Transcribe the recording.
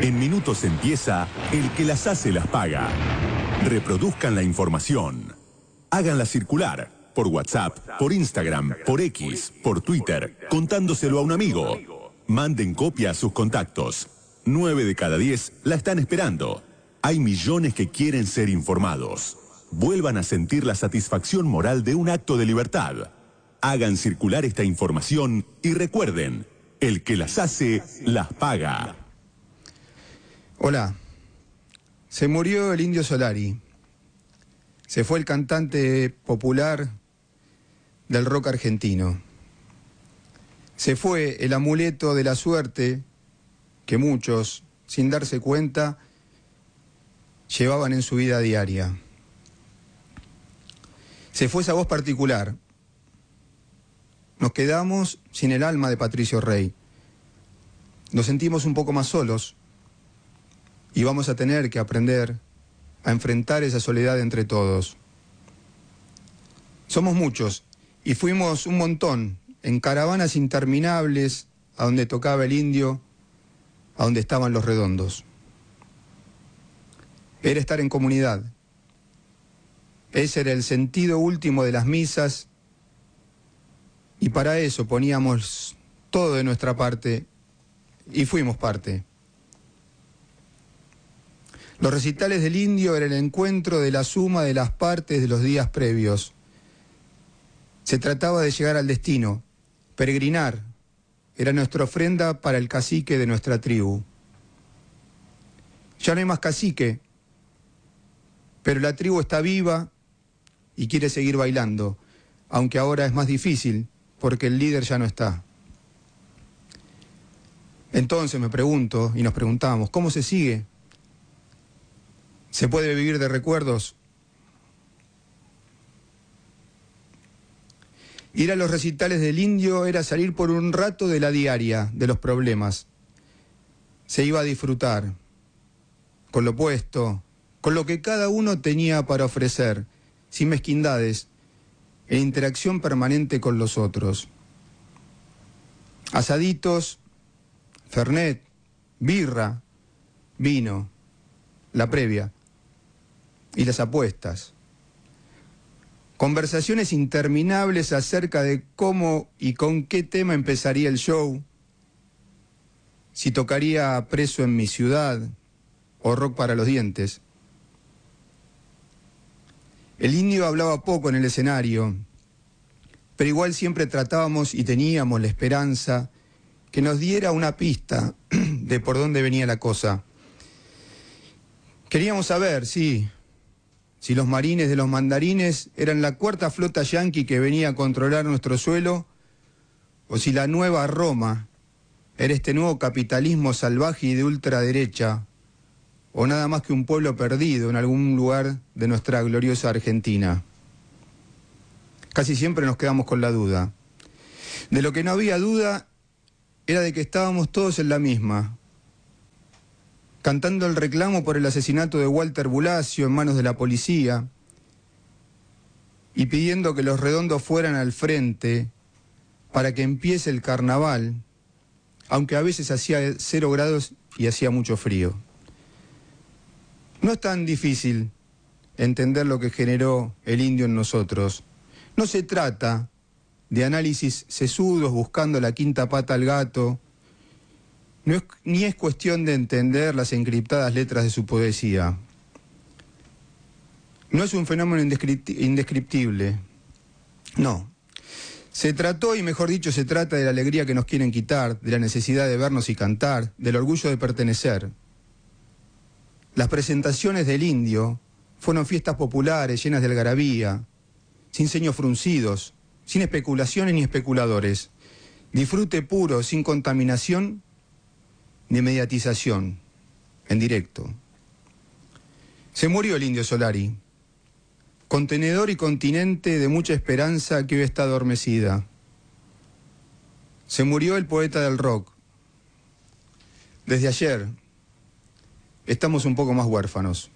En minutos empieza El que las hace las paga. Reproduzcan la información. Háganla circular por WhatsApp, por Instagram, por X, por Twitter, contándoselo a un amigo. Manden copia a sus contactos. 9 de cada 10 la están esperando. Hay millones que quieren ser informados. Vuelvan a sentir la satisfacción moral de un acto de libertad. Hagan circular esta información y recuerden, el que las hace, las paga. Hola, se murió el Indio Solari. Se fue el cantante popular del rock argentino. Se fue el amuleto de la suerte que muchos, sin darse cuenta, llevaban en su vida diaria. Se fue esa voz particular. Nos quedamos sin el alma de Patricio Rey. Nos sentimos un poco más solos y vamos a tener que aprender a enfrentar esa soledad entre todos. Somos muchos y fuimos un montón en caravanas interminables a donde tocaba el Indio, a donde estaban los redondos. Era estar en comunidad. Ese era el sentido último de las misas y para eso poníamos todo de nuestra parte y fuimos parte. Los recitales del Indio eran el encuentro de la suma de las partes de los días previos. Se trataba de llegar al destino, peregrinar. Era nuestra ofrenda para el cacique de nuestra tribu. Ya no hay más cacique, pero la tribu está viva y quiere seguir bailando, aunque ahora es más difícil porque el líder ya no está. Entonces me pregunto y nos preguntamos, ¿cómo se sigue? ¿Se puede vivir de recuerdos? Ir a los recitales del Indio era salir por un rato de la diaria, de los problemas. Se iba a disfrutar, con lo opuesto, con lo que cada uno tenía para ofrecer, sin mezquindades, en interacción permanente con los otros. Asaditos, fernet, birra, vino, la previa y las apuestas. Conversaciones interminables acerca de cómo y con qué tema empezaría el show, si tocaría Preso en mi ciudad o Rock para los dientes. El Indio hablaba poco en el escenario, pero igual siempre tratábamos y teníamos la esperanza que nos diera una pista de por dónde venía la cosa. Queríamos saber, sí, si los marines de los mandarines eran la cuarta flota yanqui que venía a controlar nuestro suelo, o si la nueva Roma era este nuevo capitalismo salvaje y de ultraderecha, o nada más que un pueblo perdido en algún lugar de nuestra gloriosa Argentina. Casi siempre nos quedamos con la duda. De lo que no había duda era de que estábamos todos en la misma, cantando el reclamo por el asesinato de Walter Bulacio en manos de la policía y pidiendo que los redondos fueran al frente para que empiece el carnaval, aunque a veces hacía 0 grados y hacía mucho frío. No es tan difícil entender lo que generó el Indio en nosotros. No se trata de análisis sesudos buscando la quinta pata al gato, ni es cuestión de entender las encriptadas letras de su poesía. No es un fenómeno indescriptible. No. Se trató, y mejor dicho, se trata de la alegría que nos quieren quitar, de la necesidad de vernos y cantar, del orgullo de pertenecer. Las presentaciones del Indio fueron fiestas populares llenas de algarabía, sin ceños fruncidos, sin especulaciones ni especuladores. Disfrute puro, sin contaminación ni mediatización, en directo. Se murió el Indio Solari, contenedor y continente de mucha esperanza que hoy está adormecida. Se murió el poeta del rock. Desde ayer estamos un poco más huérfanos.